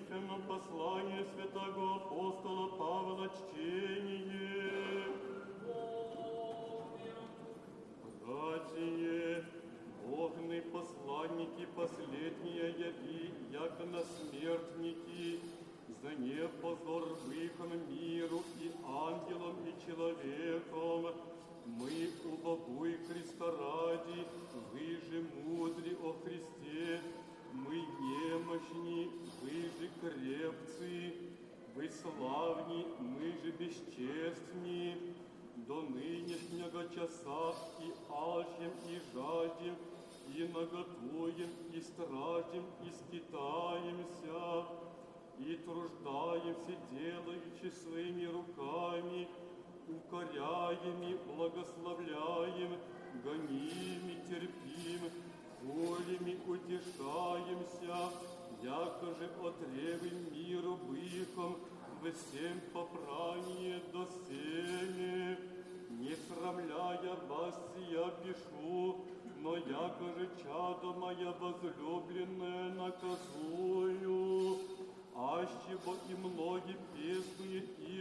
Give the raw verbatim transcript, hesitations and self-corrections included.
Тихому послание святого апостола Павла чтение. Братья, Богны посланники последние яви, яко насмертники, за непозор выхон миру и ангелам и человеком. Мы убогуй Христа ради, вы же мудри о Христе, мы немощни, вы же крепцы, вы славни, мы же бесчестни. До нынешнего часа и алчим, и жадим, и наготуем, и стражим, и скитаемся, и труждаемся, делаючи своими руками, укоряем и благословляем, гоним и терпим, холим и утешаемся, якоже отревым миру быхом, всем попрание до семи. Не срамляя вас я пишу, но якоже чадо моя возлюбленная наказую, аще бо и многие пестуют